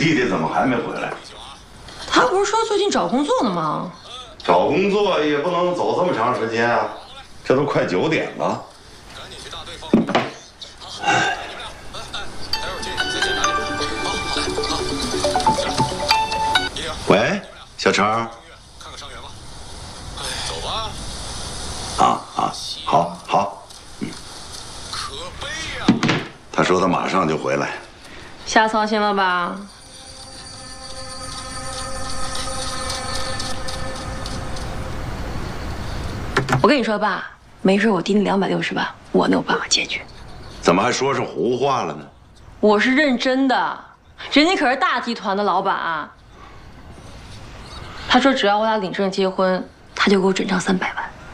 弟弟怎么还没回来？ 他不是说最近找工作呢吗？ 找工作也不能走这么长时间啊，这都快9点了。 赶紧去大队放假。好，待会儿去再检查去。好， 喂，小程。 看看伤员吧。哎，走吧。 好。 可悲呀！ 他说他马上就回来。 瞎操心了吧？我跟你说，爸，没事，我弟那260万，我能有办法解决。 怎么还说是胡话了呢？ 我是认真的，人家可是大集团的老板。他说只要我俩领证结婚，他就给我转账300万。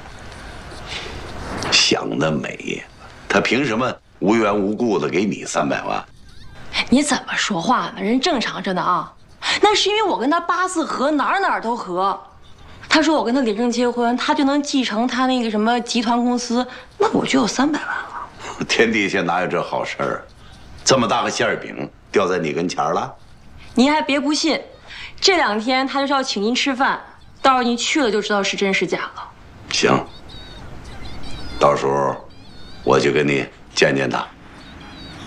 想得美呀！他凭什么无缘无故的给你300万？ 你怎么说话呢？人正常着呢啊！那是因为我跟他八字合，哪都合。他说我跟他领证结婚，他就能继承他那个什么集团公司，那我就有300万了。 天底下哪有这好事儿？这么大个馅饼掉在你跟前了？ 您还别不信，这2天他就是要请您吃饭，到时候您去了就知道是真是假了。 行，到时候我去跟你见见他。